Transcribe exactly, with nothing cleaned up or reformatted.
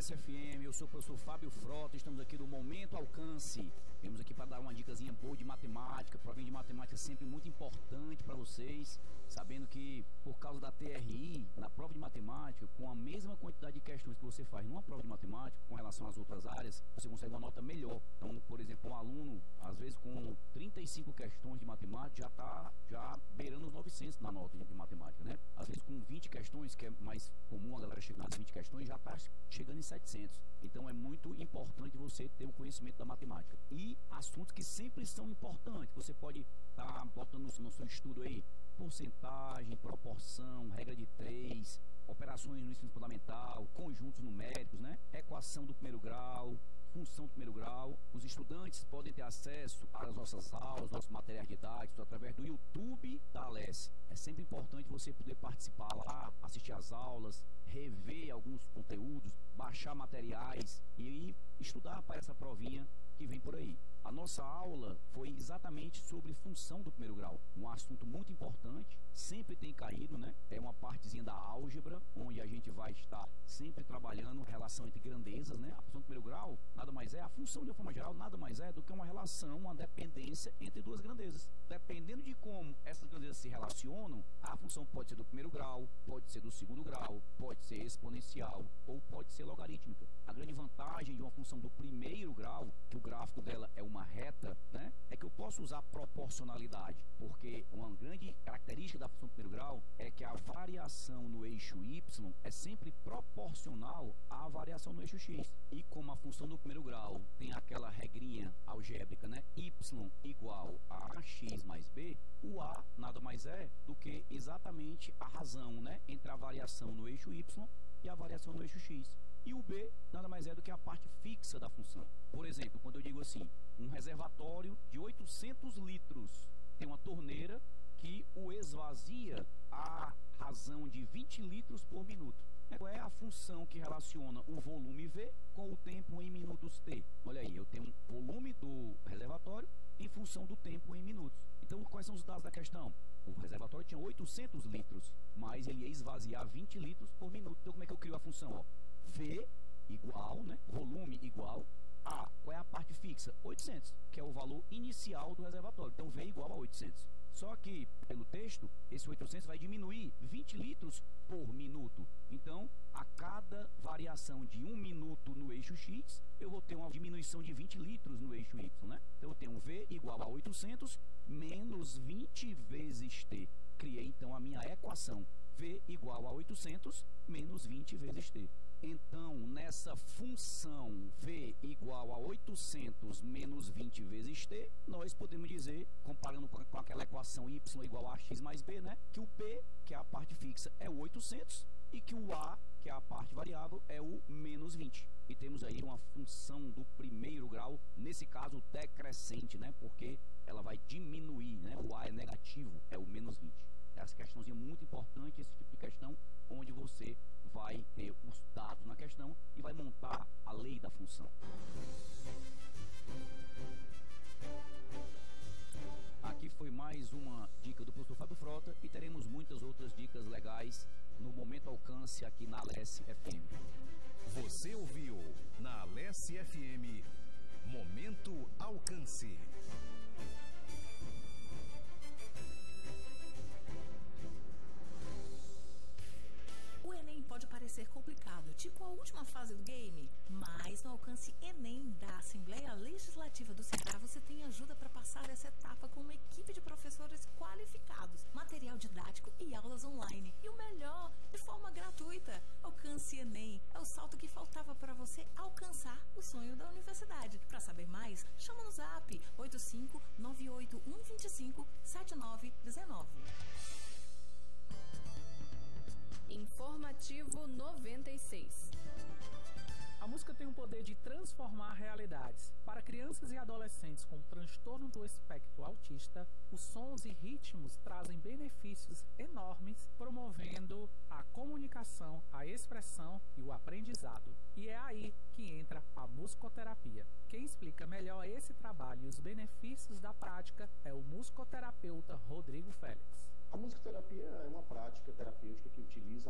S F M, eu sou o professor Fábio Frota, estamos aqui no Momento Alcance. Temos aqui para dar uma dicasinha boa de matemática, provinha de matemática sempre muito importante para vocês, sabendo que por causa da T R I, na prova de matemática, com a mesma quantidade de questões que você faz numa prova de matemática, com relação às outras áreas, você consegue uma nota melhor. Então, por exemplo, um aluno, às vezes com trinta e cinco questões de matemática, já está já beirando os novecentos na nota de, de matemática, né? Às vezes com vinte questões, que é mais comum a galera chegar nas vinte questões, já está chegando em setecentos. Então é muito importante você ter o conhecimento da matemática. E assuntos que sempre são importantes, você pode estar tá botando no, no seu estudo aí, porcentagem, proporção, regra de três, operações no ensino fundamental, conjuntos numéricos, né? Equação do primeiro grau, função do primeiro grau. Os estudantes podem ter acesso às nossas aulas, nossos materiais didáticos, através do YouTube da Alesse. É sempre importante você poder participar lá, assistir às aulas, rever alguns conteúdos, baixar materiais e estudar para essa provinha que vem por aí. A nossa aula foi exatamente sobre função do primeiro grau, um assunto muito importante, sempre tem caído, né? É uma partezinha da álgebra, onde a gente vai estar sempre trabalhando relação entre grandezas, né? A função do primeiro grau nada mais é, a função de uma forma geral nada mais é do que uma relação, uma dependência entre duas grandezas. Dependendo de como essas grandezas se relacionam, a função pode ser do primeiro grau, pode ser do segundo grau, pode ser exponencial ou pode ser logarítmica. A grande vantagem de uma função do primeiro grau, que o gráfico dela é uma reta, né, é que eu posso usar proporcionalidade, porque uma grande característica da função do primeiro grau é que a variação no eixo y é sempre proporcional à variação no eixo x. E como a função do primeiro grau tem aquela regrinha algébrica, né, y igual a x mais b, o a nada mais é do que exatamente a razão, né, entre a variação no eixo y e a variação no eixo x. E o b nada mais é do que a parte fixa da função. Por exemplo, quando eu digo assim, um reservatório de oitocentos litros tem uma torneira que o esvazia a razão de vinte litros por minuto. Qual é a função que relaciona o volume V com o tempo em minutos T? Olha aí, eu tenho um volume do reservatório em função do tempo em minutos. Então, quais são os dados da questão? O reservatório tinha oitocentos litros, mas ele ia esvaziar vinte litros por minuto. Então, como é que eu crio a função? Ó, V igual, né? Volume igual a, qual é a parte fixa? oitocentos, que é o valor inicial do reservatório. Então, V igual a oitocentos. Só que, pelo texto, esse oitocentos vai diminuir vinte litros por minuto. Então, a cada variação de um minuto no eixo X, eu vou ter uma diminuição de vinte litros no eixo Y, né? Então, eu tenho V igual a oitocentos menos vinte vezes T. Criei, então, a minha equação. V igual a oitocentos menos vinte vezes T. Então, nessa função V igual a oitocentos menos vinte vezes T, nós podemos dizer, comparando com, com aquela equação y igual a x mais b, né, que o P, que é a parte fixa, é o oitocentos e que o A, que é a parte variável, é o menos vinte. E temos aí uma função do primeiro grau, nesse caso decrescente, né, porque ela vai diminuir, né, o A é negativo, é o menos vinte. Essa questãozinha muito importante, esse tipo de questão, onde você vai ter os dados na questão e vai montar a lei da função. Aqui foi mais uma dica do professor Fábio Frota e teremos muitas outras dicas legais no Momento Alcance aqui na Alesse F M. Você ouviu na Alesse F M Momento Alcance. O Enem pode parecer complicado, tipo a última fase do game, mas no Alcance Enem da Assembleia Legislativa do Ceará você tem ajuda para passar essa etapa com uma equipe de professores qualificados, material didático e aulas online. E o melhor, de forma gratuita. Alcance Enem é o salto que faltava para você alcançar o sonho da universidade. Para saber mais, chama no zap oito cinco nove oito um dois cinco sete nove um nove. Informativo noventa e seis. A música tem o poder de transformar realidades. Para crianças e adolescentes com transtorno do espectro autista, os sons e ritmos trazem benefícios enormes, promovendo a comunicação, a expressão e o aprendizado. E é aí que entra a musicoterapia. Quem explica melhor esse trabalho e os benefícios da prática é o musicoterapeuta Rodrigo Félix. A musicoterapia é uma prática terapêutica que utiliza